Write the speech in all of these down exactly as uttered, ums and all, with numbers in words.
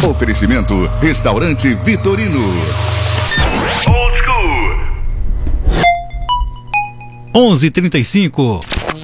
Oferecimento Restaurante Vitorino. Old School. onze e trinta e cinco.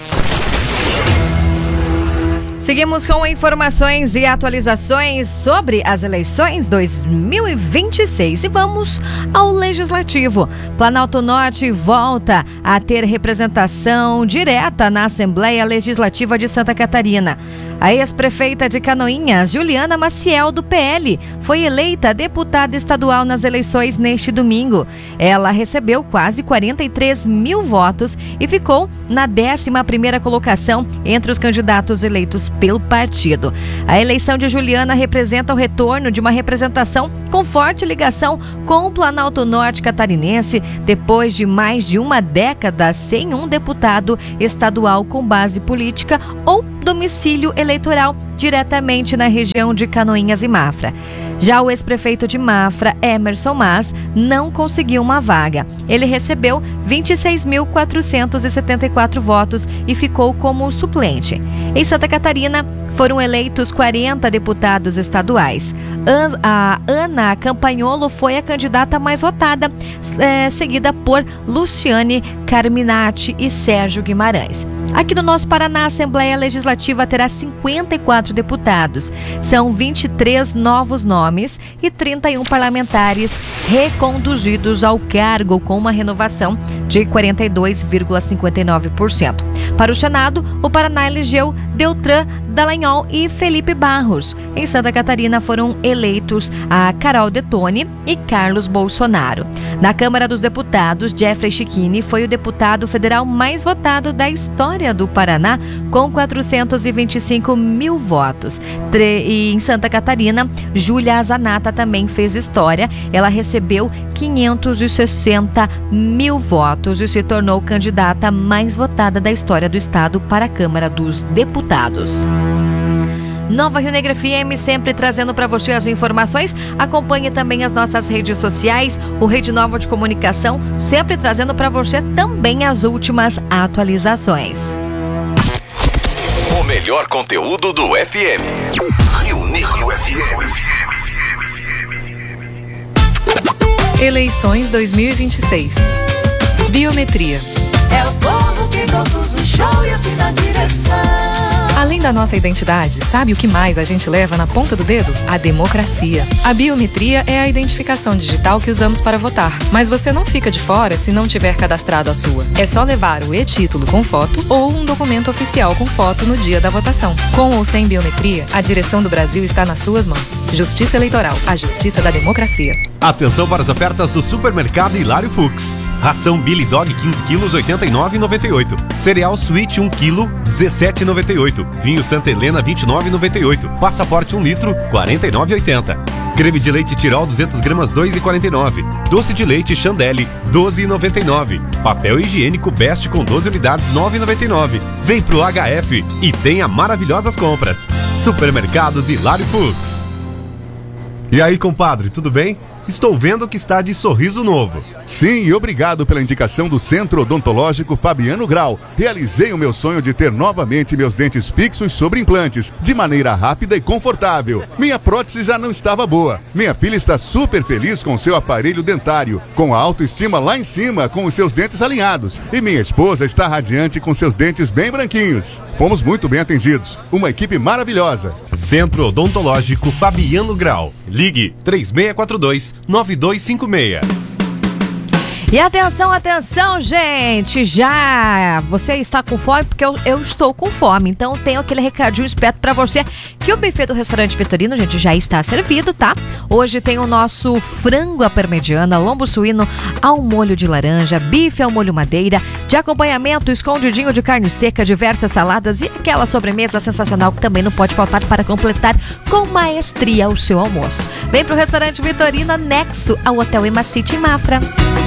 Seguimos com informações e atualizações sobre as eleições dois mil e vinte e seis e vamos ao Legislativo. Planalto Norte volta a ter representação direta na Assembleia Legislativa de Santa Catarina. A ex-prefeita de Canoinhas, Juliana Maciel, do P L, foi eleita deputada estadual nas eleições neste domingo. Ela recebeu quase quarenta e três mil votos e ficou na décima primeira colocação entre os candidatos eleitos pelo partido. A eleição de Juliana representa o retorno de uma representação com forte ligação com o Planalto Norte catarinense, depois de mais de uma década sem um deputado estadual com base política ou domicílio eleitoral diretamente na região de Canoinhas e Mafra. Já o ex-prefeito de Mafra, Emerson Mas, não conseguiu uma vaga. Ele recebeu vinte e seis mil quatrocentos e setenta e quatro votos e ficou como suplente. Em Santa Catarina, foram eleitos quarenta deputados estaduais. A Ana Campagnolo foi a candidata mais votada, é, seguida por Luciane Carminati e Sérgio Guimarães. Aqui no nosso Paraná, a Assembleia Legislativa terá cinquenta e quatro deputados. São vinte e três novos nomes e trinta e um parlamentares reconduzidos ao cargo, com uma renovação de quarenta e dois vírgula cinquenta e nove por cento. Para o Senado, o Paraná elegeu Deltran Dallagnol e Felipe Barros. Em Santa Catarina foram eleitos a Carol Detone e Carlos Bolsonaro. Na Câmara dos Deputados, Jeffrey Chiquini foi o deputado federal mais votado da história do Paraná, com quatrocentos e vinte e cinco mil votos. E em Santa Catarina, Júlia Zanata também fez história. Ela recebeu quinhentos e sessenta mil votos e se tornou candidata mais votada da história do estado para a Câmara dos Deputados. Nova Rio Negro F M, sempre trazendo para você as informações. Acompanhe também as nossas redes sociais, o Rede Nova de Comunicação, sempre trazendo para você também as últimas atualizações. O melhor conteúdo do F M. Rio Negro F M. Eleições dois mil e vinte e seis. Biometria. É o povo que produz o show e assim na direção. Além da nossa identidade, sabe o que mais a gente leva na ponta do dedo? A democracia. A biometria é a identificação digital que usamos para votar, mas você não fica de fora se não tiver cadastrado a sua. É só levar o e-título com foto ou um documento oficial com foto no dia da votação. Com ou sem biometria, a direção do Brasil está nas suas mãos. Justiça Eleitoral, a justiça da democracia. Atenção para as ofertas do Supermercado Hilário Fux. Ração Billy Dog quinze quilos, oitenta e nove reais e noventa e oito centavos. Cereal Sweet um quilo, dezessete reais e noventa e oito centavos. Vinho Santa Helena, vinte e nove reais e noventa e oito centavos. Passaporte um litro, quarenta e nove reais e oitenta centavos. Creme de leite Tirol duzentas gramas, dois reais e quarenta e nove centavos. Doce de leite Chandelle, doze reais e noventa e nove centavos. Papel higiênico Best com doze unidades, nove reais e noventa e nove centavos. Vem pro H F e tenha maravilhosas compras. Supermercados Hilário Fux. E aí, compadre, tudo bem? Estou vendo que está de sorriso novo. Sim, e obrigado pela indicação do Centro Odontológico Fabiano Grau. Realizei o meu sonho de ter novamente meus dentes fixos sobre implantes, de maneira rápida e confortável. Minha prótese já não estava boa. Minha filha está super feliz com seu aparelho dentário, com a autoestima lá em cima, com os seus dentes alinhados. E minha esposa está radiante com seus dentes bem branquinhos. Fomos muito bem atendidos. Uma equipe maravilhosa. Centro Odontológico Fabiano Grau. Ligue três seis quatro dois, nove dois cinco seis. E atenção, atenção, gente, já você está com fome, porque eu, eu estou com fome, então tenho aquele recadinho esperto pra você, que o buffet do Restaurante Vitorino, gente, já está servido, tá? Hoje tem o nosso frango à parmegiana, lombo suíno ao molho de laranja, bife ao molho madeira, de acompanhamento, escondidinho de carne seca, diversas saladas e aquela sobremesa sensacional que também não pode faltar para completar com maestria o seu almoço. Vem pro Restaurante Vitorino, anexo ao Hotel Emacite em Mafra.